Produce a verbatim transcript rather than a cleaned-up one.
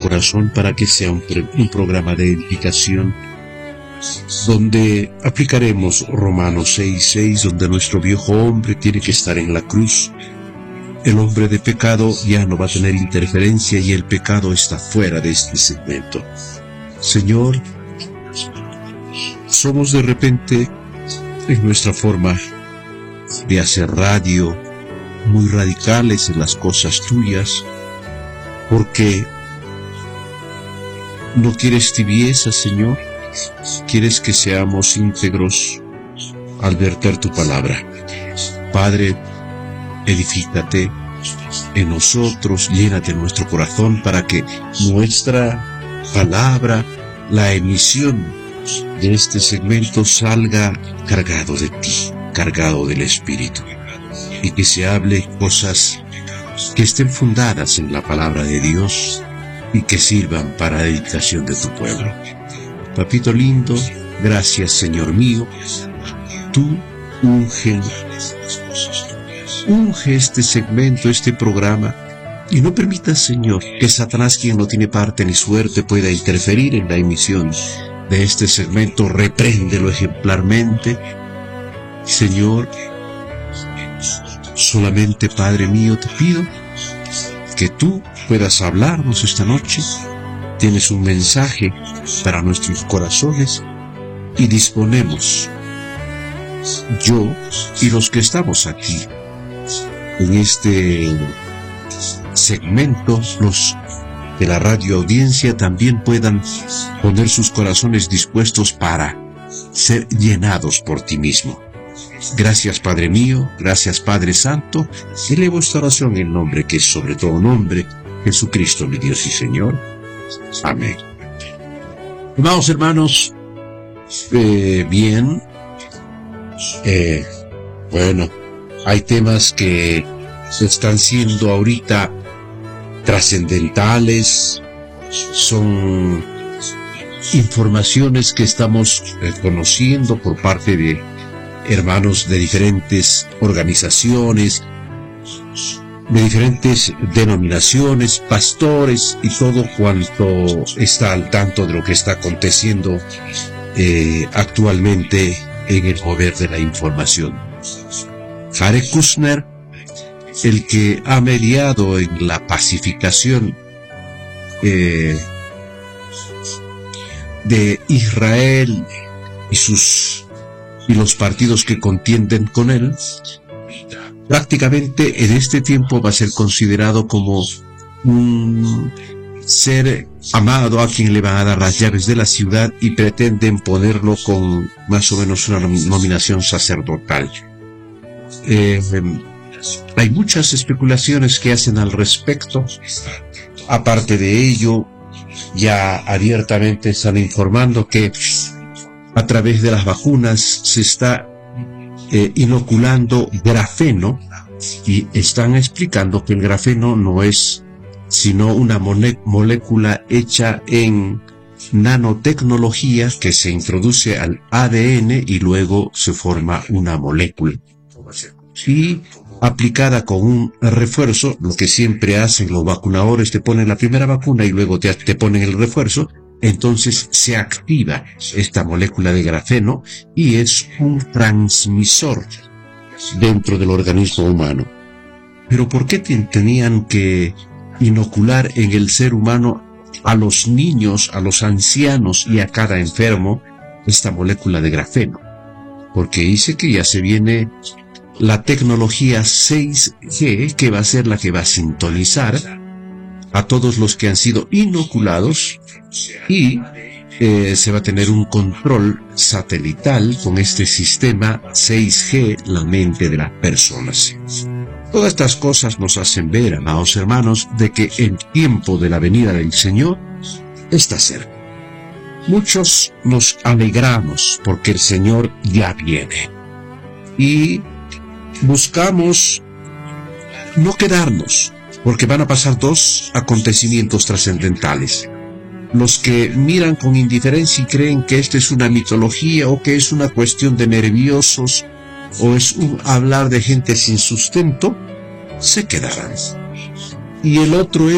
corazón para que sea un, un programa de edificación, donde aplicaremos Romanos seis seis, donde nuestro viejo hombre tiene que estar en la cruz. El hombre de pecado ya no va a tener interferencia y el pecado está fuera de este segmento. Señor, somos de repente, en nuestra forma de hacer radio, muy radicales en las cosas tuyas, porque no quieres tibieza, Señor, quieres que seamos íntegros al verter tu palabra. Padre, edifícate en nosotros, llénate nuestro corazón para que nuestra palabra, la emisión de este segmento salga cargado de ti, cargado del Espíritu, y que se hable cosas que estén fundadas en la palabra de Dios y que sirvan para la edificación de tu pueblo. Papito lindo, gracias, Señor mío. Tú unge, unge este segmento, este programa, y no permitas, Señor, que Satanás, quien no tiene parte ni suerte, pueda interferir en la emisión de este segmento. Repréndelo ejemplarmente, Señor. Solamente, Padre mío, te pido que tú puedas hablarnos esta noche. Tienes un mensaje para nuestros corazones y disponemos, yo y los que estamos aquí en este segmento, los de la radio audiencia, también puedan poner sus corazones dispuestos para ser llenados por ti mismo. Gracias, Padre mío, gracias, Padre Santo. Elevo esta oración en el nombre que es sobre todo nombre, Jesucristo, mi Dios y Señor. Amén. Amados hermanos, eh, bien, eh, bueno, hay temas que están siendo ahorita trascendentales, son informaciones que estamos eh, conociendo por parte de hermanos de diferentes organizaciones, de diferentes denominaciones, pastores y todo cuanto está al tanto de lo que está aconteciendo eh, actualmente en el mover de la información. Jared Kushner, el que ha mediado en la pacificación eh, de Israel y sus y los partidos que contienden con él, prácticamente en este tiempo va a ser considerado como un ser amado a quien le van a dar las llaves de la ciudad y pretenden ponerlo con más o menos una nominación sacerdotal. Eh, hay muchas especulaciones que hacen al respecto. Aparte de ello, ya abiertamente están informando que a través de las vacunas se está eh, inoculando grafeno, y están explicando que el grafeno no es sino una mole- molécula hecha en nanotecnología que se introduce al A D N y luego se forma una molécula. Y aplicada con un refuerzo, lo que siempre hacen los vacunadores, te ponen la primera vacuna y luego te, te ponen el refuerzo, entonces se activa esta molécula de grafeno y es un transmisor dentro del organismo humano. Pero ¿por qué te, tenían que inocular en el ser humano, a los niños, a los ancianos y a cada enfermo, esta molécula de grafeno? Porque dice que ya se viene la tecnología seis G, que va a ser la que va a sintonizar a todos los que han sido inoculados, y eh, se va a tener un control satelital con este sistema seis G, la mente de las personas. Todas estas cosas nos hacen ver, amados hermanos, de que el tiempo de la venida del Señor está cerca. Muchos nos alegramos porque el Señor ya viene, y buscamos no quedarnos, porque van a pasar dos acontecimientos trascendentales. Los que miran con indiferencia y creen que esta es una mitología, o que es una cuestión de nerviosos, o es un hablar de gente sin sustento, se quedarán. Y el otro es